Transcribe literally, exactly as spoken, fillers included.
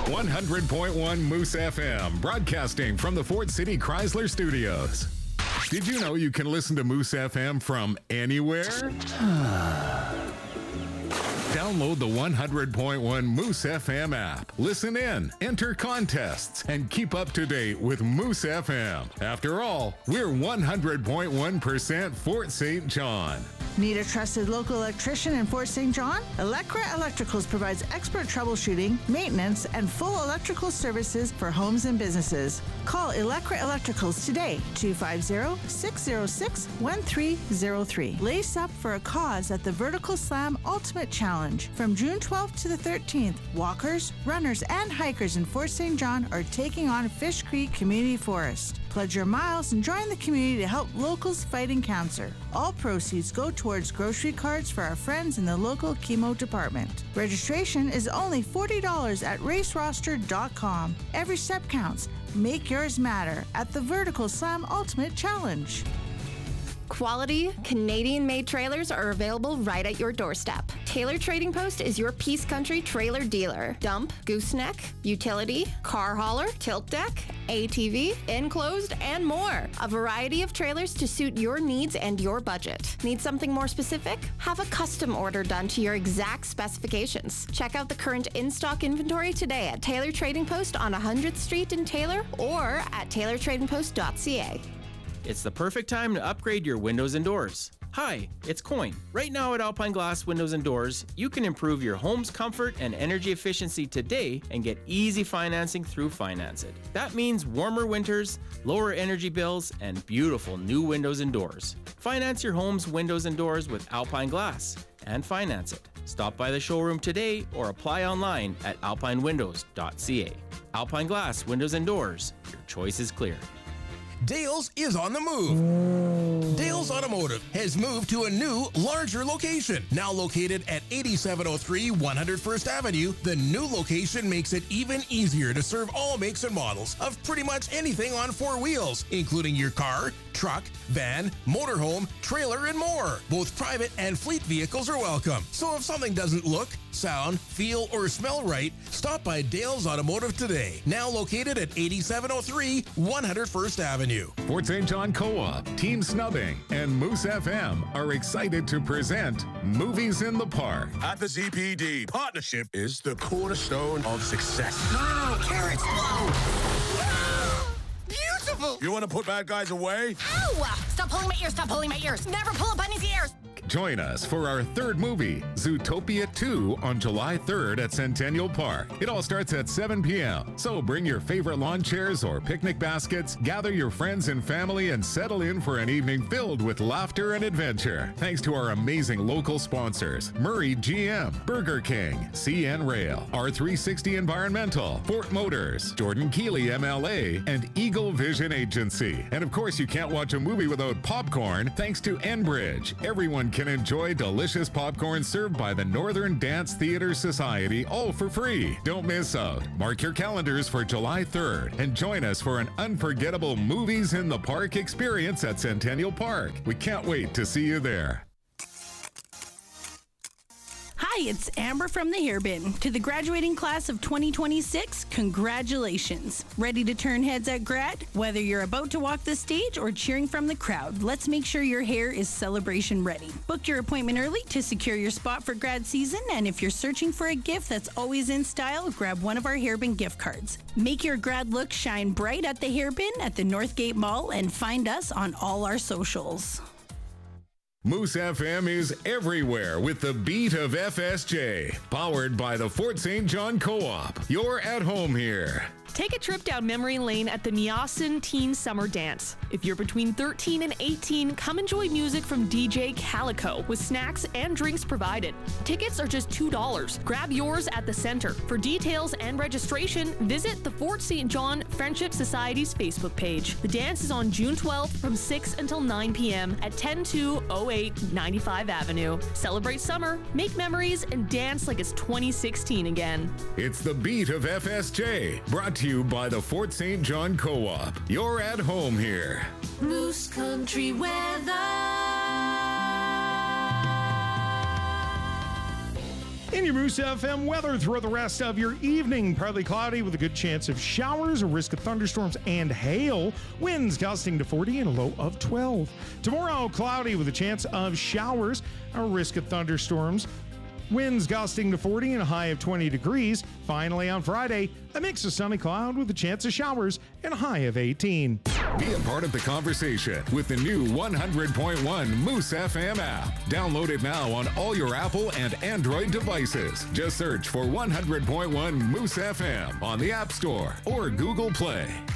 one hundred point one Moose F M, broadcasting from the Fort City Chrysler Studios. Did you know you can listen to Moose F M from anywhere? Download the one hundred point one Moose F M app. Listen in, enter contests, and keep up to date with Moose F M. After all, we're one hundred point one percent Fort Saint John. Need a trusted local electrician in Fort Saint John? Electra Electricals provides expert troubleshooting, maintenance, and full electrical services for homes and businesses. Call Electra Electricals today, two five zero, six zero six, one three zero three. Lace up for a cause at the Vertical Slam Ultimate Challenge. From June twelfth to the thirteenth, walkers, runners, and hikers in Fort Saint John are taking on Fish Creek Community Forest. Pledge your miles and join the community to help locals fighting cancer. All proceeds go towards grocery carts for our friends in the local chemo department. Registration is only forty dollars at race roster dot com. Every step counts. Make yours matter at the Vertical Slam Ultimate Challenge. Quality, Canadian-made trailers are available right at your doorstep. Taylor Trading Post is your Peace Country trailer dealer. Dump, gooseneck, utility, car hauler, tilt deck, A T V, enclosed, and more. A variety of trailers to suit your needs and your budget. Need something more specific? Have a custom order done to your exact specifications. Check out the current in-stock inventory today at Taylor Trading Post on one hundredth Street in Taylor or at taylor trading post dot c a. It's the perfect time to upgrade your windows and doors. Hi, it's Coin. Right now at Alpine Glass Windows and Doors, you can improve your home's comfort and energy efficiency today and get easy financing through Finance It. That means warmer winters, lower energy bills, and beautiful new windows and doors. Finance your home's windows and doors with Alpine Glass and Finance It. Stop by the showroom today or apply online at alpine windows dot c a. Alpine Glass Windows and Doors. Your choice is clear. Dales is on the move. Dales Automotive has moved to a new, larger location. Now located at eighty-seven oh three one hundred first Avenue, the new location makes it even easier to serve all makes and models of pretty much anything on four wheels, including your car, truck, van, motorhome, trailer, and more. Both private and fleet vehicles are welcome. So if something doesn't look, sound, feel, or smell right, stop by Dales Automotive today. Now located at eighty-seven oh three one hundred first Avenue. Fort Saint John Co-op, Team Snubbing, and Moose F M are excited to present Movies in the Park. At the Z P D, partnership is the cornerstone of success. No, no, no, carrots! Whoa! Beautiful! You want to put bad guys away? Ow! Stop pulling my ears, stop pulling my ears! Never pull a bunny's ears! Join us for our third movie, Zootopia two, on July third at Centennial Park. It all starts at seven p.m., so bring your favorite lawn chairs or picnic baskets, gather your friends and family, and settle in for an evening filled with laughter and adventure. Thanks to our amazing local sponsors, Murray G M, Burger King, C N Rail, R three sixty Environmental, Fort Motors, Jordan Keeley M L A, and Eagle Vision Agency. And of course, you can't watch a movie without popcorn, thanks to Enbridge. Everyone can enjoy delicious popcorn served by the Northern Dance Theater Society, all for free. Don't miss out. Mark your calendars for July third and join us for an unforgettable Movies in the Park experience at Centennial Park. We can't wait to see you there. Hi, it's Amber from the Hairbin. To the graduating class of twenty twenty-six, congratulations. Ready to turn heads at grad? Whether you're about to walk the stage or cheering from the crowd, let's make sure your hair is celebration ready. Book your appointment early to secure your spot for grad season, and if you're searching for a gift that's always in style, grab one of our Hairbin gift cards. Make your grad look shine bright at the Hairbin at the Northgate Mall and find us on all our socials. Moose F M is everywhere with the beat of F S J, powered by the Fort Saint John Co-op. You're at home here. Take a trip down memory lane at the Neosin Teen Summer Dance. If you're between thirteen and eighteen, come enjoy music from D J Calico with snacks and drinks provided. Tickets are just two dollars. Grab yours at the center. For details and registration, visit the Fort Saint John Friendship Society's Facebook page. The dance is on June twelfth from six until nine p.m. at ten two oh eight ninety-five Avenue. Celebrate summer, make memories, and dance like it's twenty sixteen again. It's the beat of F S J, brought to you by the Fort Saint John Co-op. You're at home here. Moose Country weather. In your Moose F M weather throughout the rest of your evening, partly cloudy with a good chance of showers, a risk of thunderstorms and hail. Winds gusting to forty and a low of twelve. Tomorrow, cloudy with a chance of showers, a risk of thunderstorms. Winds gusting to forty and a high of twenty degrees. Finally, on Friday, a mix of sunny cloud with a chance of showers and a high of eighteen. Be a part of the conversation with the new one hundred point one Moose F M app. Download it now on all your Apple and Android devices. Just search for one hundred point one Moose F M on the App Store or Google Play.